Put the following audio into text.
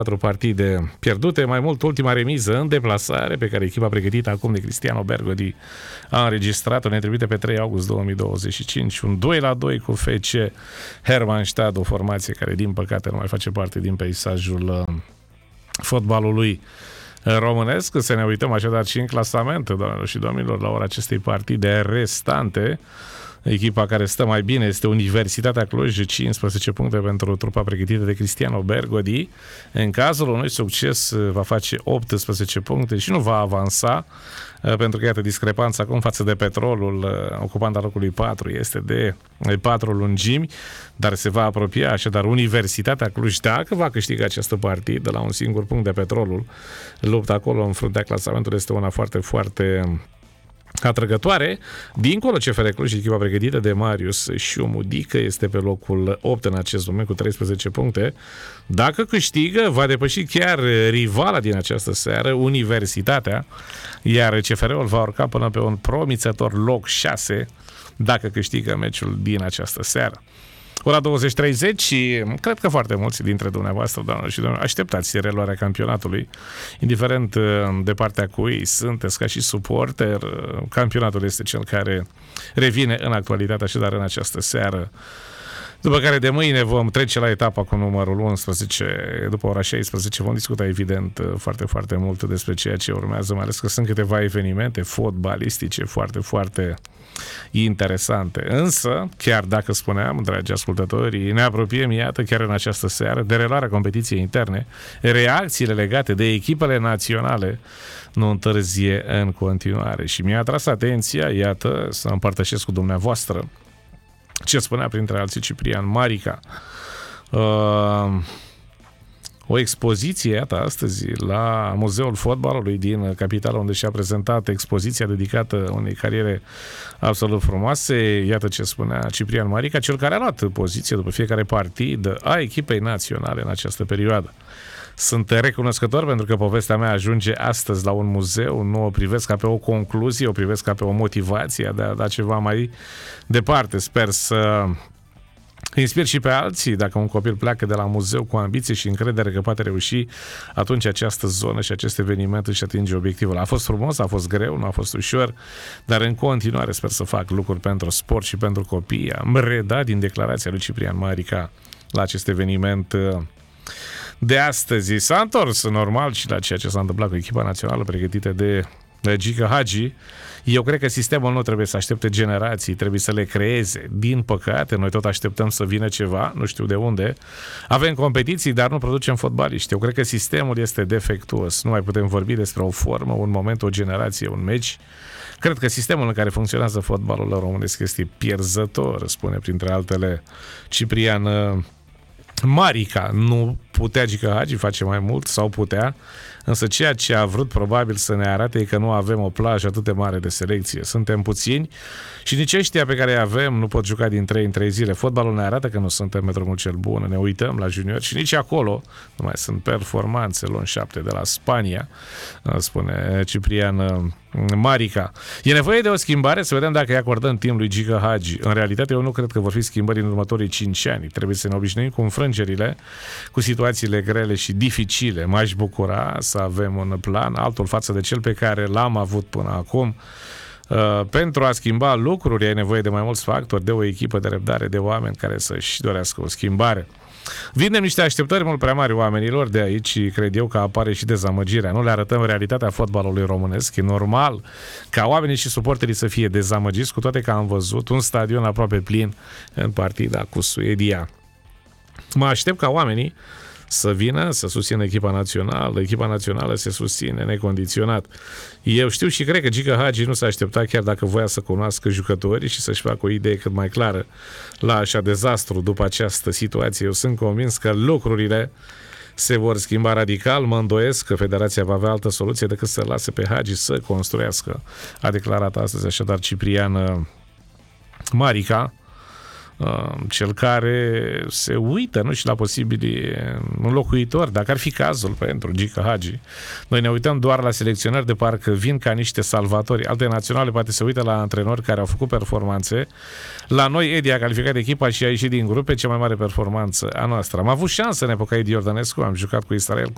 4 partide pierdute, mai mult ultima remiză în deplasare pe care echipa pregătită acum de Cristiano Bergodi a înregistrat-o, ne trimite pe 3 august 2025, un 2-2 cu FC Hermannstadt, o formație care din păcate nu mai face parte din peisajul fotbalului românesc. Să ne uităm așadar și în clasament, doamnelor și domnilor, la ora acestei partide restante. Echipa care stă mai bine este Universitatea Cluj, 15 puncte pentru trupa pregătită de Cristiano Bergodi. În cazul unui succes va face 18 puncte și nu va avansa, pentru că iată discrepanța acum față de Petrolul, ocupant al locului 4, este de 4 lungimi, dar se va apropia așadar Universitatea Cluj, dacă va câștiga această partidă la un singur punct de Petrolul. Lupta acolo în fruntea clasamentului este una foarte, foarte atrăgătoare. Dincolo, CFR Cluj, echipa pregătită de Marius Șumudică, este pe locul 8 în acest moment cu 13 puncte. Dacă câștigă, va depăși chiar rivala din această seară, Universitatea, iar CFR-ul va urca până pe un promițător loc 6 dacă câștigă meciul din această seară. Ora 20:30 și cred că foarte mulți dintre dumneavoastră, doamnelor și domnilor, așteptați reluarea campionatului, indiferent de partea cui sunteți ca și suporter. Campionatul este cel care revine în actualitate, așadar în această seară. După care de mâine vom trece la etapa cu numărul 11, după ora 16 vom discuta evident foarte, foarte mult despre ceea ce urmează, mai ales că sunt câteva evenimente fotbalistice foarte, foarte interesante. Însă, chiar dacă spuneam, dragi ascultători, ne apropiem, iată, chiar în această seară, de reluarea competiției interne, reacțiile legate de echipele naționale nu întârzie în continuare. Și mi-a atras atenția, iată, să împărtășesc cu dumneavoastră ce spunea printre alții Ciprian Marica. O expoziție, iată, astăzi la Muzeul Fotbalului din capitala, unde și-a prezentat expoziția dedicată unei cariere absolut frumoase. Iată ce spunea Ciprian Marica, cel care a luat poziție după fiecare partid a echipei naționale în această perioadă. Sunt recunoscător pentru că povestea mea ajunge astăzi la un muzeu, nu o privesc ca pe o concluzie, o privesc ca pe o motivație de a da ceva mai departe. Sper să inspir și pe alții. Dacă un copil pleacă de la muzeu cu ambiție și încredere că poate reuși, atunci această zonă și acest eveniment își atinge obiectivul. A fost frumos, a fost greu, nu a fost ușor, dar în continuare sper să fac lucruri pentru sport și pentru copii. Am redat din declarația lui Ciprian Marica la acest eveniment de astăzi. S-a întors normal și la ceea ce s-a întâmplat cu echipa națională pregătită de Gică Hagi. Eu cred că sistemul nu trebuie să aștepte generații, trebuie să le creeze. Din păcate, noi tot așteptăm să vină ceva, nu știu de unde. Avem competiții, dar nu producem fotbaliști. Eu cred că sistemul este defectuos. Nu mai putem vorbi despre o formă, un moment, o generație, un meci. Cred că sistemul în care funcționează fotbalul românesc este pierzător, spune printre altele Ciprian Marica. Nu putea Gică Hagi face mai mult, sau putea, însă ceea ce a vrut probabil să ne arate e că nu avem o plajă atât de mare de selecție. Suntem puțini și nici ăștia pe care îi avem nu pot juca din 3 în 3 zile. Fotbalul ne arată că nu suntem pe drumul cel bun. Ne uităm la juniori și nici acolo nu mai sunt performanțe. Luăm 7 de la Spania, spune Ciprian Marica. E nevoie de o schimbare, să vedem dacă îi acordăm timp lui Gică Hagi. În realitate eu nu cred că vor fi schimbări în următorii 5 ani. Trebuie să ne obișnuim cu înfrângerile, cu situațiile grele și dificile. M-aș bucura să avem un plan altul față de cel pe care l-am avut până acum. Pentru a schimba lucruri ai nevoie de mai mulți factori, de o echipă de răbdare, de oameni care să-și dorească o schimbare. Vindem niște așteptări mult prea mari oamenilor, de aici cred eu că apare și dezamăgirea. Nu le arătăm realitatea fotbalului românesc. E normal ca oamenii și suporterii să fie dezamăgiți, cu toate că am văzut un stadion aproape plin în partida cu Suedia. Mă aștept ca oamenii să vină, să susțină echipa națională se susține necondiționat. Eu știu și cred că Gică Hagi nu s-a așteptat, chiar dacă voia să cunoască jucătorii și să-și facă o idee cât mai clară la așa dezastru după această situație. Eu sunt convins că lucrurile se vor schimba radical. Mă îndoiesc că Federația va avea altă soluție decât să lase pe Hagi să construiască. A declarat astăzi așadar Ciprian Marica, cel care se uită, nu, și la posibili înlocuitori, dacă ar fi cazul pentru Gică Hagi. Noi ne uităm doar la selecționări de parcă vin ca niște salvatori. Alte naționale poate se uită la antrenori care au făcut performanțe. La noi Edi a calificat echipa și a ieșit din grupe, cea mai mare performanță a noastră. Am avut șansă în epoca Edi Iordănescu, am jucat cu Israel,